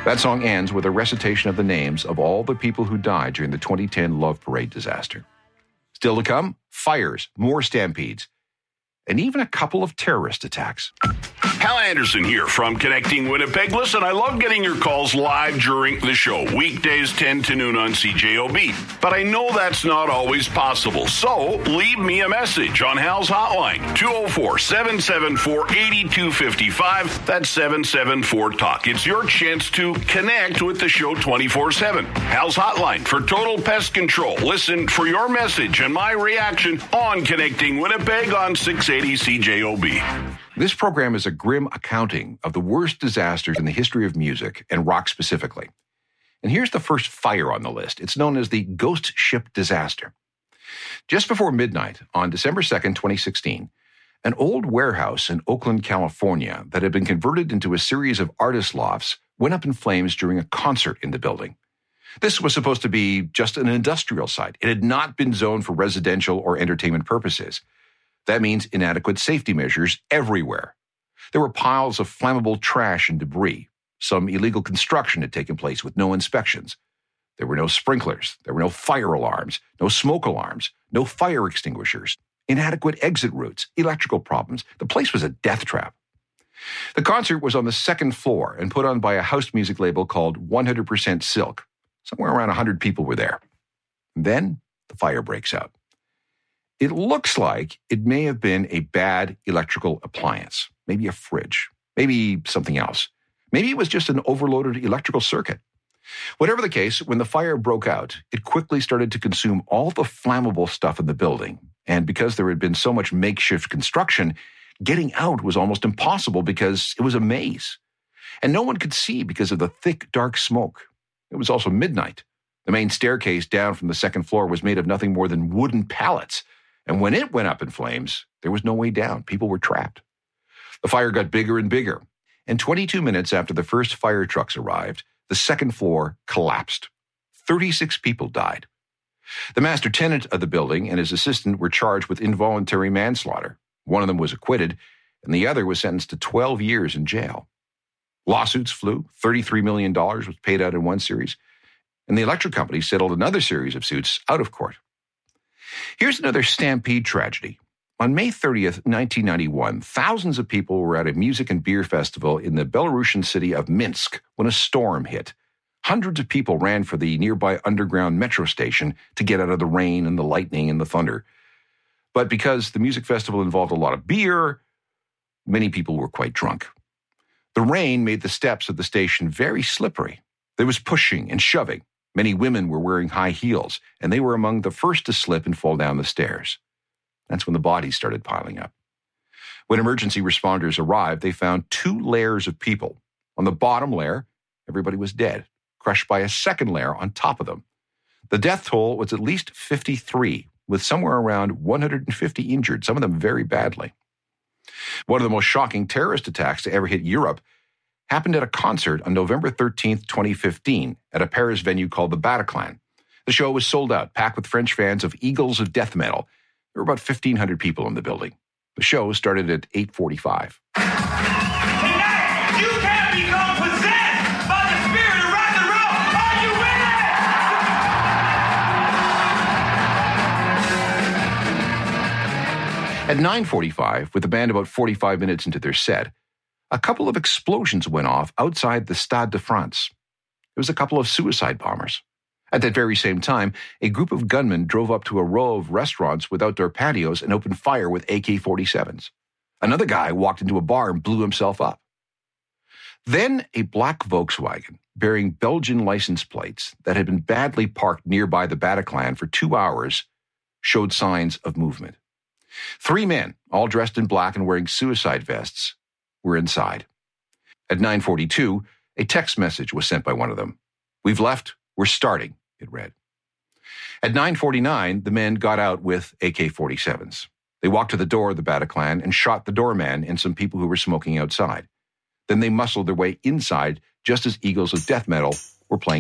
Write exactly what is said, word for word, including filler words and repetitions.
That song ends with a recitation of the names of all the people who died during the twenty ten Love Parade disaster. Still to come, fires, more stampedes, and even a couple of terrorist attacks. Hal Anderson here from Connecting Winnipeg. Listen, I love getting your calls live during the show, weekdays ten to noon on C J O B. But I know that's not always possible, so leave me a message on Hal's hotline, two oh four, seven seven four, eight two five five. That's seven seven four, talk. It's your chance to connect with the show twenty-four seven. Hal's hotline for total pest control. Listen for your message and my reaction on Connecting Winnipeg on six eighty C J O B. This program is a grim accounting of the worst disasters in the history of music, and rock specifically. And here's the first fire on the list. It's known as the Ghost Ship Disaster. Just before midnight on December second, twenty sixteen, an old warehouse in Oakland, California that had been converted into a series of artist lofts went up in flames during a concert in the building. This was supposed to be just an industrial site. It had not been zoned for residential or entertainment purposes. That means inadequate safety measures everywhere. There were piles of flammable trash and debris. Some illegal construction had taken place with no inspections. There were no sprinklers. There were no fire alarms, no smoke alarms, no fire extinguishers, inadequate exit routes, electrical problems. The place was a death trap. The concert was on the second floor and put on by a house music label called one hundred percent Silk. Somewhere around one hundred people were there. And then the fire breaks out. It looks like it may have been a bad electrical appliance, maybe a fridge, maybe something else. Maybe it was just an overloaded electrical circuit. Whatever the case, when the fire broke out, it quickly started to consume all the flammable stuff in the building. And because there had been so much makeshift construction, getting out was almost impossible because it was a maze. And no one could see because of the thick, dark smoke. It was also midnight. The main staircase down from the second floor was made of nothing more than wooden pallets. And when it went up in flames, there was no way down. People were trapped. The fire got bigger and bigger. And twenty-two minutes after the first fire trucks arrived, the second floor collapsed. thirty-six people died. The master tenant of the building and his assistant were charged with involuntary manslaughter. One of them was acquitted, and the other was sentenced to twelve years in jail. Lawsuits flew. thirty-three million dollars was paid out in one series, and the electric company settled another series of suits out of court. Here's another stampede tragedy. On May thirtieth, nineteen ninety-one, thousands of people were at a music and beer festival in the Belarusian city of Minsk when a storm hit. Hundreds of people ran for the nearby underground metro station to get out of the rain and the lightning and the thunder. But because the music festival involved a lot of beer, many people were quite drunk. The rain made the steps of the station very slippery. There was pushing and shoving. Many women were wearing high heels, and they were among the first to slip and fall down the stairs. That's when the bodies started piling up. When emergency responders arrived, they found two layers of people. On the bottom layer, everybody was dead, crushed by a second layer on top of them. The death toll was at least fifty-three, with somewhere around one hundred fifty injured, some of them very badly. One of the most shocking terrorist attacks to ever hit Europe happened at a concert on November thirteenth, twenty fifteen, at a Paris venue called the Bataclan. The show was sold out, packed with French fans of Eagles of Death Metal. There were about fifteen hundred people in the building. The show started at eight forty-five. Tonight, you can become possessed by the spirit of rock and roll. Are you with it? At nine forty-five, with the band about forty-five minutes into their set, a couple of explosions went off outside the Stade de France. It was a couple of suicide bombers. At that very same time, a group of gunmen drove up to a row of restaurants with outdoor patios and opened fire with A K forty-sevens. Another guy walked into a bar and blew himself up. Then a black Volkswagen bearing Belgian license plates that had been badly parked nearby the Bataclan for two hours showed signs of movement. Three men, all dressed in black and wearing suicide vests, were inside. At nine forty-two, a text message was sent by one of them. "We've left. We're starting," it read. At nine forty-nine, the men got out with A K forty-sevens. They walked to the door of the Bataclan and shot the doorman and some people who were smoking outside. Then they muscled their way inside just as Eagles of Death Metal were playing